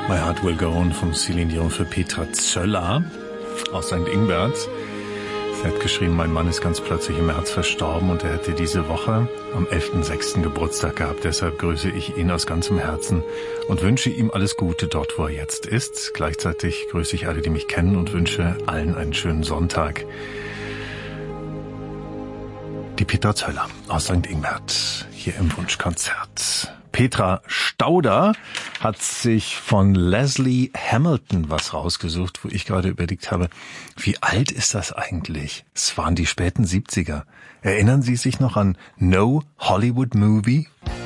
My Heart Will Go On von Celine Dion für Petra Zöller aus St. Ingbert. Sie hat geschrieben, mein Mann ist ganz plötzlich im März verstorben und er hätte diese Woche am 11.06. Geburtstag gehabt. Deshalb grüße ich ihn aus ganzem Herzen und wünsche ihm alles Gute dort, wo er jetzt ist. Gleichzeitig grüße ich alle, die mich kennen und wünsche allen einen schönen Sonntag. Die Petra Zöller aus St. Ingbert hier im Wunschkonzert. Petra Stauder hat sich von Leslie Hamilton was rausgesucht, wo ich gerade überlegt habe, wie alt ist das eigentlich? Es waren die späten 70er. Erinnern Sie sich noch an No Hollywood Movie?